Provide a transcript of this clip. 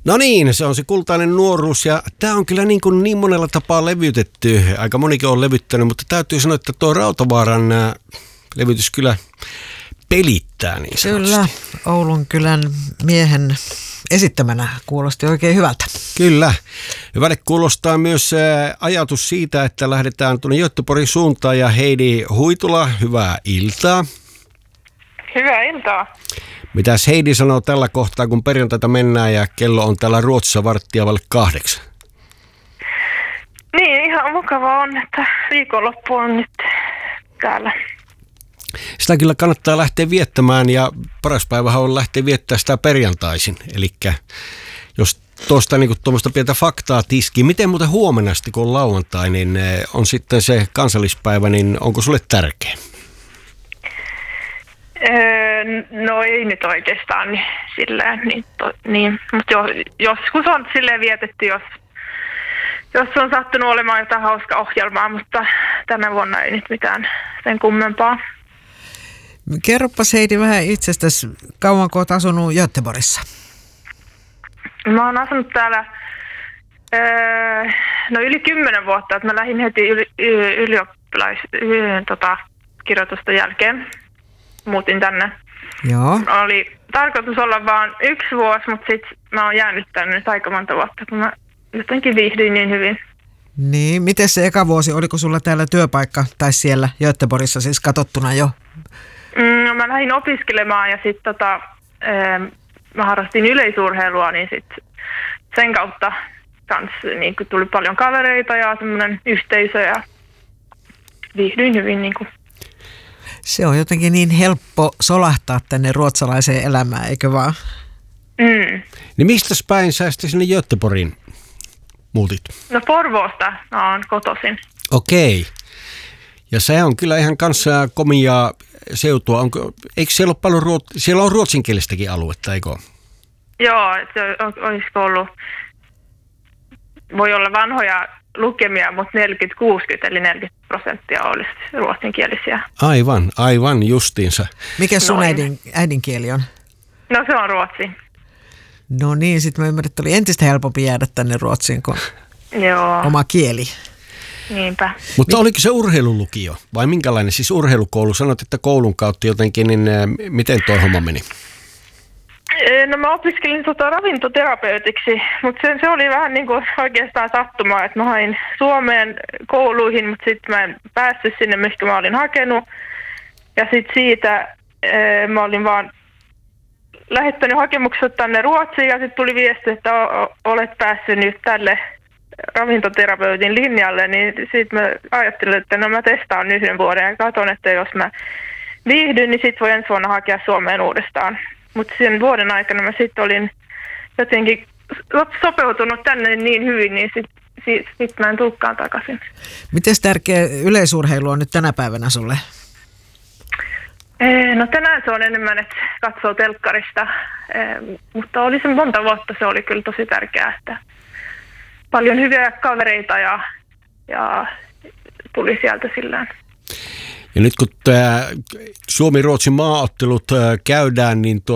No niin, se on se kultainen nuoruus ja tämä on kyllä niin monella tapaa levytetty. Aika monikin on levyttänyt, mutta täytyy sanoa, että tuo Rautavaaran levytys kyllä pelittää niin sanotusti. Kyllä, Oulun kylän miehen esittämänä kuulosti oikein hyvältä. Kyllä. Hyvälle kuulostaa myös ajatus siitä, että lähdetään tuonne Göteborgin suuntaan ja Heidi Huitula, hyvää iltaa. Hyvää iltaa. Mitäs Heidi sanoo tällä kohtaa, kun perjantaita mennään ja kello on täällä Ruotsissa 7:15? Niin, ihan mukavaa on, että viikonloppu on nyt täällä. Sitä kyllä kannattaa lähteä viettämään ja paras päivähän on lähteä viettämään sitä perjantaisin. Eli jos tuosta tuommoista pientä faktaa tiskiin, miten muuten huomenna sitten, kun on lauantai, niin on sitten se kansallispäivä, niin onko sulle tärkeä? No ei nyt oikeastaan niin. Mutta joskus on silleen vietetty, jos on sattunut olemaan jotain hauskaa ohjelmaa, mutta tänä vuonna ei nyt mitään sen kummempaa. Kerropas Heidi vähän itsestäsi, kauanko olet asunut Göteborgissa? Mä oon asunut täällä yli 10 vuotta, että mä lähdin heti kirjoitusten jälkeen. Muutin tänne. Joo. Oli tarkoitus olla vaan 1 vuosi, mutta sitten mä oon jäänyt tänne nyt aika monta vuotta, kun mä jotenkin viihdyin niin hyvin. Niin, miten se eka vuosi, oliko sulla täällä työpaikka tai siellä Göteborgissa siis katsottuna jo? Mä lähdin opiskelemaan ja sitten mä harrastin yleisurheilua, niin sitten sen kautta kans, niin tuli paljon kavereita ja semmoinen yhteisö ja viihdyin hyvin niin kuin. Se on jotenkin niin helppo solahtaa tänne ruotsalaiseen elämään, eikö vaan? Niin mistä päin sä sitten sinne Göteborgiin muutit? No Porvoosta mä oon kotoisin. Okei. Ja se on kyllä ihan kanssa komiaa seutua. Eikö siellä ole paljon siellä on ruotsinkielistäkin aluetta, eikö? Joo, se olisiko ollut, voi olla vanhoja lukemia, mutta 40-60, eli 40% olisi ruotsinkielisiä. Aivan justiinsa. Mikä sun äidinkieli on? No se on ruotsi. No niin, sitten mä ymmärrän, että oli entistä helpompi jäädä tänne Ruotsiin kuin oma kieli. Niinpä. Mutta oliko se urheilulukio vai minkälainen siis urheilukoulu? Sanoit, että koulun kautta jotenkin, niin miten tuo homma meni? No mä opiskelin ravintoterapeutiksi, mutta se oli vähän niin kuin oikeastaan sattumaa, että mä hain Suomeen kouluihin, mutta sitten mä en päässyt sinne, mistä mä olin hakenut. Ja sitten siitä mä olin vaan lähettänyt hakemukset tänne Ruotsiin ja sitten tuli viesti, että olet päässyt nyt tälle ravintoterapeutin linjalle, niin sitten mä ajattelin, että no mä testaan 1 vuoden ja katson, että jos mä viihdyn, niin sitten voi ensi vuonna hakea Suomeen uudestaan. Mutta sen vuoden aikana mä sitten olin jotenkin sopeutunut tänne niin hyvin, niin sitten mä en tulekaan takaisin. Miten tärkeä yleisurheilu on nyt tänä päivänä sulle? No tänään se on enemmän, että katsoo telkkarista, mutta oli se monta vuotta, se oli kyllä tosi tärkeää, että paljon hyviä kavereita ja tuli sieltä sillään. Ja nyt kun Suomi-Ruotsin maaottelut käydään, niin